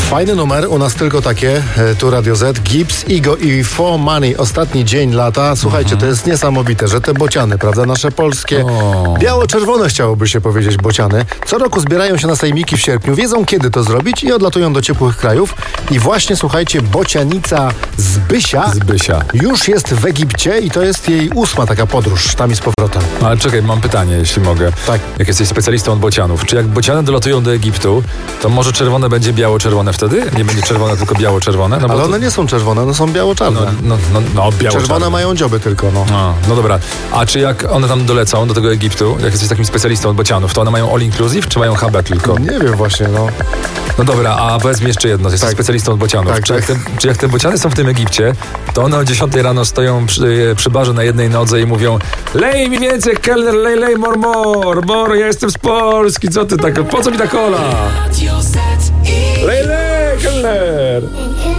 Fajny numer, u nas tylko takie, tu Radio Z, Gibbs, Igo i For Money, ostatni dzień lata. Słuchajcie, to jest niesamowite, że te bociany, prawda, nasze polskie, biało-czerwone chciałoby się powiedzieć bociany, co roku zbierają się na sejmiki w sierpniu, wiedzą kiedy to zrobić i odlatują do ciepłych krajów. I właśnie, słuchajcie, bocianica Zbysia już jest w Egipcie i to jest jej 8. taka podróż tam i z powrotem. Ale czekaj, mam pytanie, jeśli mogę. Tak. Jak jesteś specjalistą od bocianów, czy jak bociany dolatują do Egiptu, to może czerwone będzie biało-czerwone wtedy? Nie będzie czerwone, tylko biało-czerwone? No, ale one nie są czerwone, one są biało-czarne. Biało-czarne. Czerwone mają dzioby tylko, No dobra. A czy jak one tam dolecą do tego Egiptu, jak jesteś takim specjalistą od bocianów, to one mają all inclusive, czy mają HB tylko? Nie wiem właśnie, No dobra, a powiedz mi jeszcze jedno, jesteś specjalistą od bocianów. Tak, czy jak te bociany są w tym Egipcie, to one o 10 rano stoją przy barze na jednej nodze i mówią: lej mi więcej, kelner, lej, more, ja jestem z Polski, co ty tak, po co mi ta kola? Lej, kelner!